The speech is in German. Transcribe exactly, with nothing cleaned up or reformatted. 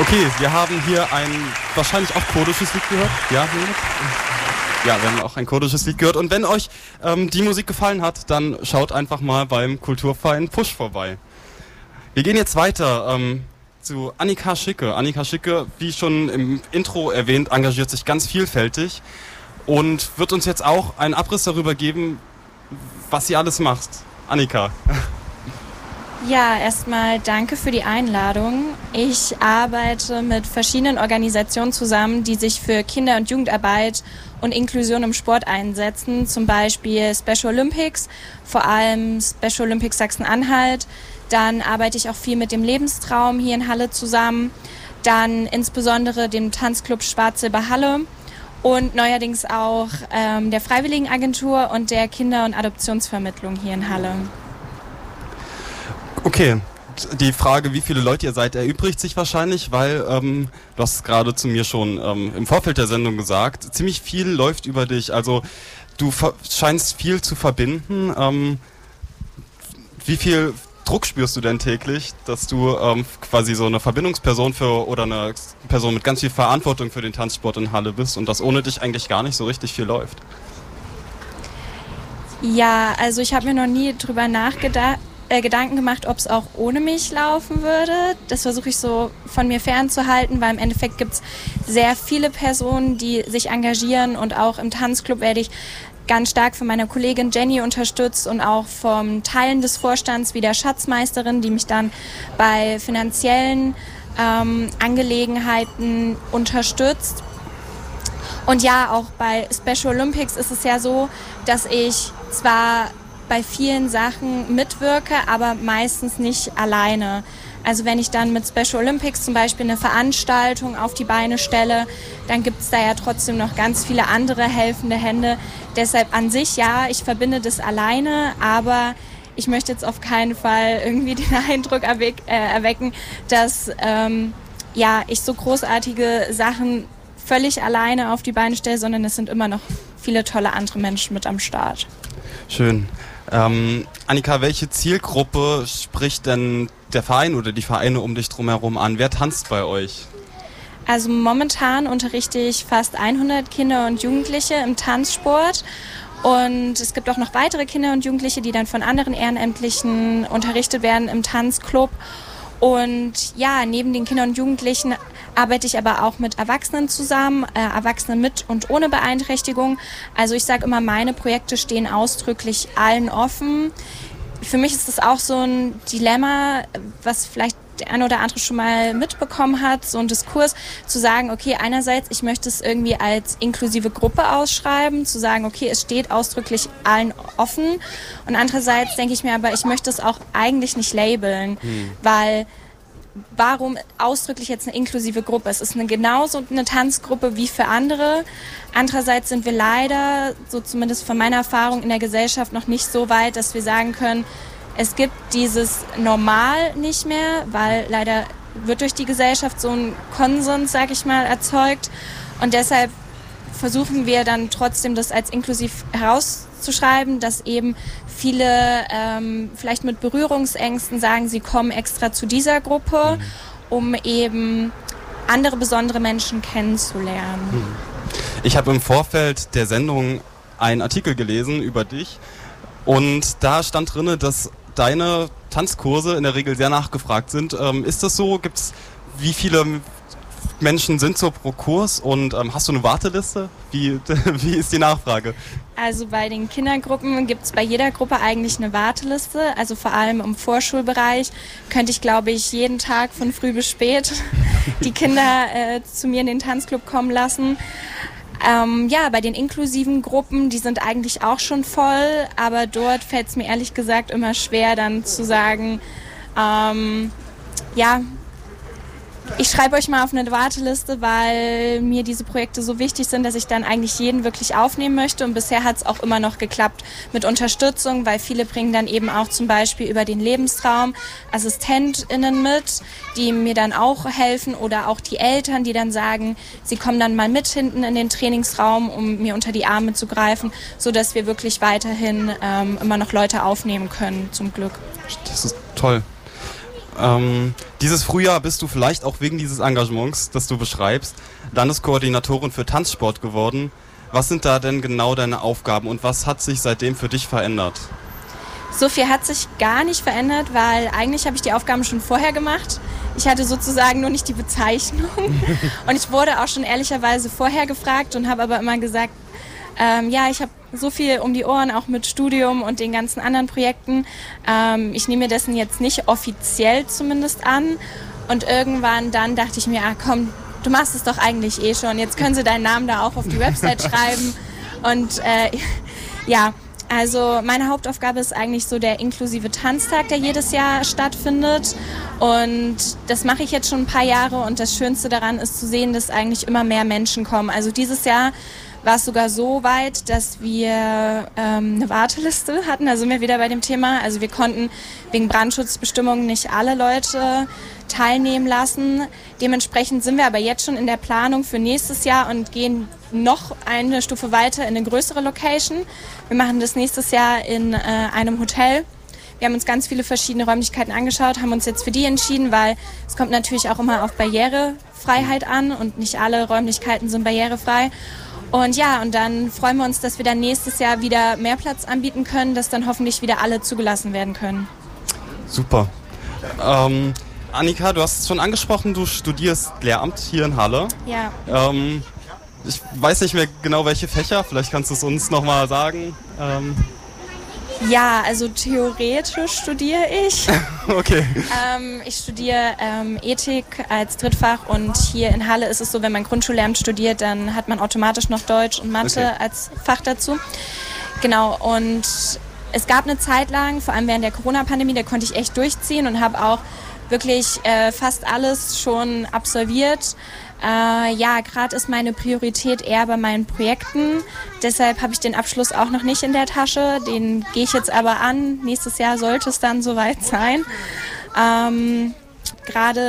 Okay, wir haben hier ein wahrscheinlich auch kurdisches Lied gehört. Ja, ja, wir haben auch ein kurdisches Lied gehört. Und wenn euch ähm, die Musik gefallen hat, dann schaut einfach mal beim Kulturverein Push vorbei. Wir gehen jetzt weiter ähm, zu Annika Schicke. Annika Schicke, wie schon im Intro erwähnt, engagiert sich ganz vielfältig und wird uns jetzt auch einen Abriss darüber geben, was sie alles macht. Annika. Ja, erstmal danke für die Einladung. Ich arbeite mit verschiedenen Organisationen zusammen, die sich für Kinder- und Jugendarbeit und Inklusion im Sport einsetzen. Zum Beispiel Special Olympics, vor allem Special Olympics Sachsen-Anhalt. Dann arbeite ich auch viel mit dem Lebenstraum hier in Halle zusammen. Dann insbesondere dem Tanzclub Schwarz-Silber Halle und neuerdings auch ähm, der Freiwilligenagentur und der Kinder- und Adoptionsvermittlung hier in Halle. Okay, die Frage, wie viele Leute ihr seid, erübrigt sich wahrscheinlich, weil, ähm, du hast es gerade zu mir schon ähm, im Vorfeld der Sendung gesagt, ziemlich viel läuft über dich, also du ver- scheinst viel zu verbinden. Ähm, wie viel Druck spürst du denn täglich, dass du ähm, quasi so eine Verbindungsperson für oder eine Person mit ganz viel Verantwortung für den Tanzsport in Halle bist und dass ohne dich eigentlich gar nicht so richtig viel läuft? Ja, also ich habe mir noch nie drüber nachgedacht, äh, Gedanken gemacht, ob es auch ohne mich laufen würde. Das versuche ich so von mir fernzuhalten, weil im Endeffekt gibt es sehr viele Personen, die sich engagieren und auch im Tanzclub werde ich ganz stark von meiner Kollegin Jenny unterstützt und auch vom Teilen des Vorstands wie der Schatzmeisterin, die mich dann bei finanziellen ähm, Angelegenheiten unterstützt. Und ja, auch bei Special Olympics ist es ja so, dass ich zwar bei vielen Sachen mitwirke, aber meistens nicht alleine. Also wenn ich dann mit Special Olympics zum Beispiel eine Veranstaltung auf die Beine stelle, dann gibt es da ja trotzdem noch ganz viele andere helfende Hände. Deshalb an sich, ja, ich verbinde das alleine, aber ich möchte jetzt auf keinen Fall irgendwie den Eindruck erweck, äh, erwecken, dass ähm, ja, ich so großartige Sachen völlig alleine auf die Beine stelle, sondern es sind immer noch viele tolle andere Menschen mit am Start. Schön. Ähm, Annika, welche Zielgruppe spricht denn der Verein oder die Vereine um dich drumherum an? Wer tanzt bei euch? Also momentan unterrichte ich fast hundert Kinder und Jugendliche im Tanzsport und es gibt auch noch weitere Kinder und Jugendliche, die dann von anderen Ehrenamtlichen unterrichtet werden im Tanzclub. Und ja, neben den Kindern und Jugendlichen arbeite ich aber auch mit Erwachsenen zusammen, äh, Erwachsene mit und ohne Beeinträchtigung. Also ich sage immer, meine Projekte stehen ausdrücklich allen offen. Für mich ist das auch so ein Dilemma, was vielleicht der eine oder andere schon mal mitbekommen hat, so ein Diskurs, zu sagen, okay, einerseits, ich möchte es irgendwie als inklusive Gruppe ausschreiben, zu sagen, okay, es steht ausdrücklich allen offen. Und andererseits denke ich mir aber, ich möchte es auch eigentlich nicht labeln, hm. weil warum ausdrücklich jetzt eine inklusive Gruppe? Es ist eine genauso eine Tanzgruppe wie für andere. Andererseits sind wir leider, so zumindest von meiner Erfahrung in der Gesellschaft, noch nicht so weit, dass wir sagen können, es gibt dieses Normal nicht mehr, weil leider wird durch die Gesellschaft so ein Konsens, sag ich mal, erzeugt. Und deshalb versuchen wir dann trotzdem, das als inklusiv herauszuschreiben, dass eben viele ähm, vielleicht mit Berührungsängsten sagen, sie kommen extra zu dieser Gruppe, um eben andere besondere Menschen kennenzulernen. Ich habe im Vorfeld der Sendung einen Artikel gelesen über dich und da stand drin, dass deine Tanzkurse in der Regel sehr nachgefragt sind. Ähm, ist das so? Gibt's, wie viele Menschen sind so pro Kurs und ähm, hast du eine Warteliste? Wie, wie ist die Nachfrage? Also bei den Kindergruppen gibt es bei jeder Gruppe eigentlich eine Warteliste. Also vor allem im Vorschulbereich könnte ich, glaube ich, jeden Tag von früh bis spät die Kinder äh, zu mir in den Tanzclub kommen lassen. Ähm, ja, bei den inklusiven Gruppen, die sind eigentlich auch schon voll, aber dort fällt es mir ehrlich gesagt immer schwer, dann zu sagen, ähm, ja, ich schreibe euch mal auf eine Warteliste, weil mir diese Projekte so wichtig sind, dass ich dann eigentlich jeden wirklich aufnehmen möchte. Und bisher hat es auch immer noch geklappt mit Unterstützung, weil viele bringen dann eben auch zum Beispiel über den Lebenstraum AssistentInnen mit, die mir dann auch helfen oder auch die Eltern, die dann sagen, sie kommen dann mal mit hinten in den Trainingsraum, um mir unter die Arme zu greifen, sodass wir wirklich weiterhin ähm, immer noch Leute aufnehmen können, zum Glück. Das ist toll. Ähm, dieses Frühjahr bist du vielleicht auch wegen dieses Engagements, das du beschreibst, Landeskoordinatorin für Tanzsport geworden. Was sind da denn genau deine Aufgaben und was hat sich seitdem für dich verändert? So viel hat sich gar nicht verändert, weil eigentlich habe ich die Aufgaben schon vorher gemacht. Ich hatte sozusagen nur nicht die Bezeichnung. Und ich wurde auch schon ehrlicherweise vorher gefragt und habe aber immer gesagt, ähm, ja, ich habe so viel um die Ohren, auch mit Studium und den ganzen anderen Projekten. Ähm, ich nehme mir dessen jetzt nicht offiziell zumindest an. Und irgendwann dann dachte ich mir, ah komm, du machst es doch eigentlich eh schon. Jetzt können sie deinen Namen da auch auf die Website schreiben. Und äh, ja, also meine Hauptaufgabe ist eigentlich so der inklusive Tanztag, der jedes Jahr stattfindet. Und das mache ich jetzt schon ein paar Jahre. Und das Schönste daran ist zu sehen, dass eigentlich immer mehr Menschen kommen. Also dieses Jahr war es sogar so weit, dass wir ähm, eine Warteliste hatten. Da sind wir wieder bei dem Thema. Also wir konnten wegen Brandschutzbestimmungen nicht alle Leute teilnehmen lassen. Dementsprechend sind wir aber jetzt schon in der Planung für nächstes Jahr und gehen noch eine Stufe weiter in eine größere Location. Wir machen das nächstes Jahr in äh, einem Hotel. Wir haben uns ganz viele verschiedene Räumlichkeiten angeschaut, haben uns jetzt für die entschieden, weil es kommt natürlich auch immer auf Barrierefreiheit an und nicht alle Räumlichkeiten sind barrierefrei. Und ja, und dann freuen wir uns, dass wir dann nächstes Jahr wieder mehr Platz anbieten können, dass dann hoffentlich wieder alle zugelassen werden können. Super. Ähm, Annika, du hast es schon angesprochen, du studierst Lehramt hier in Halle. Ja. Ähm, ich weiß nicht mehr genau, welche Fächer, vielleicht kannst du es uns nochmal sagen. Ähm. Ja, also theoretisch studiere ich. Okay. Ähm, ich studiere ähm, Ethik als Drittfach und hier in Halle ist es so, wenn man Grundschullehramt studiert, dann hat man automatisch noch Deutsch und Mathe Okay. als Fach dazu. Genau, und es gab eine Zeit lang, vor allem während der Corona-Pandemie, da konnte ich echt durchziehen und habe auch wirklich äh, fast alles schon absolviert. Äh, ja, gerade ist meine Priorität eher bei meinen Projekten. Deshalb habe ich den Abschluss auch noch nicht in der Tasche. Den gehe ich jetzt aber an. Nächstes Jahr sollte es dann soweit sein. Ähm, gerade